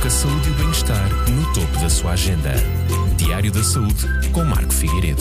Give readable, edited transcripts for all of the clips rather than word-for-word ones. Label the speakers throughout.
Speaker 1: Coloque a saúde e o bem-estar no topo da sua agenda. Diário da Saúde com Marco Figueiredo.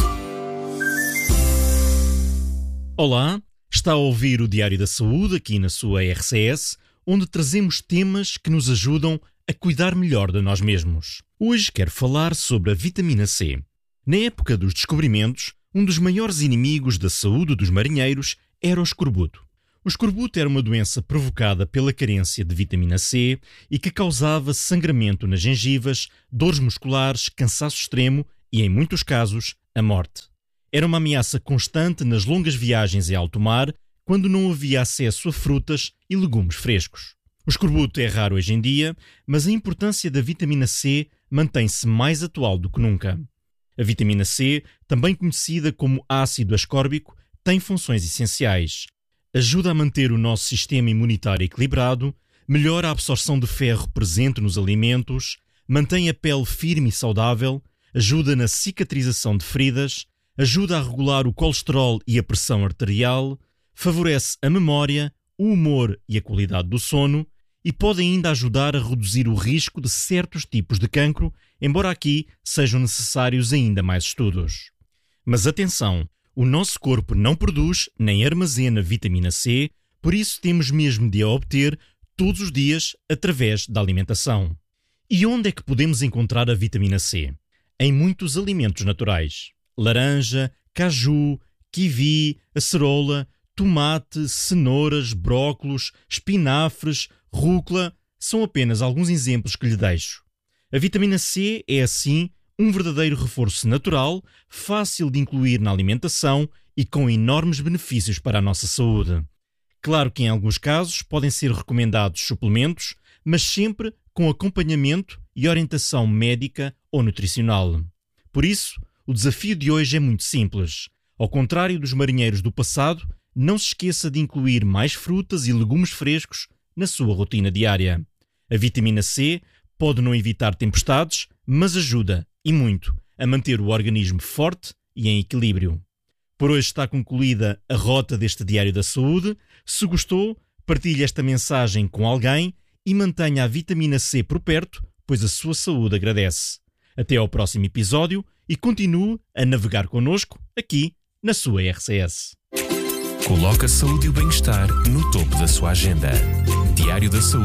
Speaker 2: Olá, está a ouvir o Diário da Saúde aqui na sua RCS, onde trazemos temas que nos ajudam a cuidar melhor de nós mesmos. Hoje quero falar sobre a vitamina C. Na época dos descobrimentos, um dos maiores inimigos da saúde dos marinheiros era o escorbuto. O escorbuto era uma doença provocada pela carência de vitamina C e que causava sangramento nas gengivas, dores musculares, cansaço extremo e, em muitos casos, a morte. Era uma ameaça constante nas longas viagens em alto mar, quando não havia acesso a frutas e legumes frescos. O escorbuto é raro hoje em dia, mas a importância da vitamina C mantém-se mais atual do que nunca. A vitamina C, também conhecida como ácido ascórbico, tem funções essenciais. Ajuda a manter o nosso sistema imunitário equilibrado, melhora a absorção de ferro presente nos alimentos, mantém a pele firme e saudável, ajuda na cicatrização de feridas, ajuda a regular o colesterol e a pressão arterial, favorece a memória, o humor e a qualidade do sono e pode ainda ajudar a reduzir o risco de certos tipos de cancro, embora aqui sejam necessários ainda mais estudos. Mas atenção! O nosso corpo não produz nem armazena vitamina C, por isso temos mesmo de a obter todos os dias através da alimentação. E onde é que podemos encontrar a vitamina C? Em muitos alimentos naturais. Laranja, caju, kiwi, acerola, tomate, cenouras, brócolos, espinafres, rúcula são apenas alguns exemplos que lhe deixo. A vitamina C é, assim, um verdadeiro reforço natural, fácil de incluir na alimentação e com enormes benefícios para a nossa saúde. Claro que em alguns casos podem ser recomendados suplementos, mas sempre com acompanhamento e orientação médica ou nutricional. Por isso, o desafio de hoje é muito simples. Ao contrário dos marinheiros do passado, não se esqueça de incluir mais frutas e legumes frescos na sua rotina diária. A vitamina C pode não evitar tempestades, mas ajuda, e muito, a manter o organismo forte e em equilíbrio. Por hoje está concluída a rota deste Diário da Saúde. Se gostou, partilhe esta mensagem com alguém e mantenha a vitamina C por perto, pois a sua saúde agradece. Até ao próximo episódio e continue a navegar connosco aqui na sua RCS.
Speaker 1: Coloque a saúde e o bem-estar no topo da sua agenda. Diário da Saúde